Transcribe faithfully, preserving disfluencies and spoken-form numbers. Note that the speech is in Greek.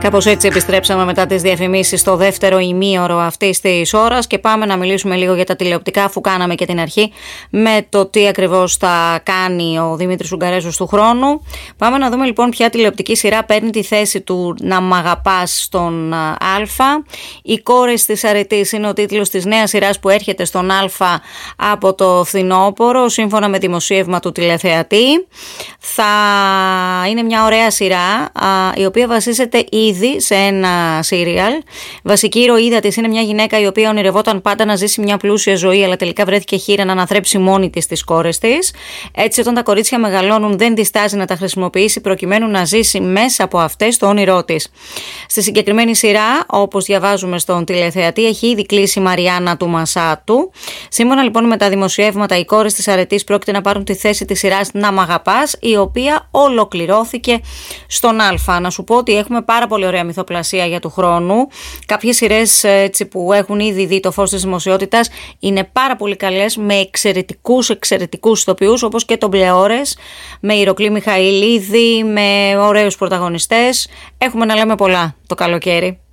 Κάπως έτσι επιστρέψαμε μετά τις διαφημίσεις στο δεύτερο ημίωρο αυτής της ώρας και πάμε να μιλήσουμε λίγο για τα τηλεοπτικά, αφού κάναμε και την αρχή με το τι ακριβώς θα κάνει ο Δημήτρης Ουγγαρέζος του χρόνου. Πάμε να δούμε λοιπόν ποια τηλεοπτική σειρά παίρνει τη θέση του «Να μ' αγαπάς» στον Α. «Οι κόρες της αρετής» είναι ο τίτλος της νέας σειράς που έρχεται στον Α από το φθινόπωρο, σύμφωνα με δημοσίευμα του τηλεθεατή. Θα είναι μια ωραία σειρά, η οποία βασίζεται ήδη σε ένα σύριαλ. Βασική ηρωίδα της είναι μια γυναίκα η οποία ονειρευόταν πάντα να ζήσει μια πλούσια ζωή, αλλά τελικά βρέθηκε χείρα να αναθρέψει μόνη της τις κόρες της. Έτσι, όταν τα κορίτσια μεγαλώνουν, δεν διστάζει να τα χρησιμοποιήσει προκειμένου να ζήσει μέσα από αυτές το όνειρό της. Στη συγκεκριμένη σειρά, όπως διαβάζουμε στον τηλεθεατή, έχει ήδη κλείσει η Μαριάννα του Μασάτου. Σύμφωνα λοιπόν με τα δημοσιεύματα, οι κόρες της αρετής πρόκειται να πάρουν τη θέση της σειράς «Να μ' αγαπάς», η οποία ολοκληρώθηκε στον Α. Να σου πω ότι έχουμε πάρα πολύ ωραία μυθοπλασία για του χρόνου. Κάποιες σειρές έτσι, που έχουν ήδη δει το φως της δημοσιότητας είναι πάρα πολύ καλές, με εξαιρετικούς εξαιρετικούς ηθοποιούς, όπως και τον Μπλεώρες, με Ηροκλή Μιχαηλίδη, με ωραίους πρωταγωνιστές. Έχουμε να λέμε πολλά το καλοκαίρι.